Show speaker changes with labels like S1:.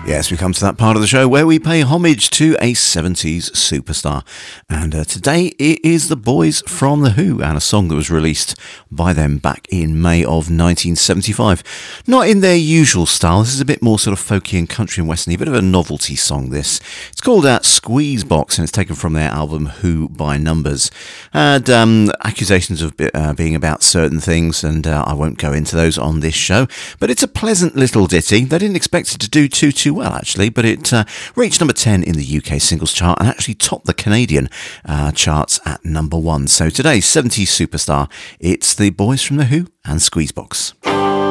S1: Yes, we come to that part of the show where we pay homage to a 70s superstar. And today it is The Boys from The Who and a song that was released by them back in May of 1975. Not in their usual style, this is a bit more sort of folky and country and western, a bit of a novelty song this. It's called Squeezebox and it's taken from their album Who by Numbers. Had accusations of being about certain things and I won't go into those on this show, but it's a pleasant little ditty. They didn't expect it to do too well actually, but it reached number 10 in the UK singles chart and actually topped the Canadian charts at number 1. So today's 70s superstar, it's the Boys from The Who and Squeezebox.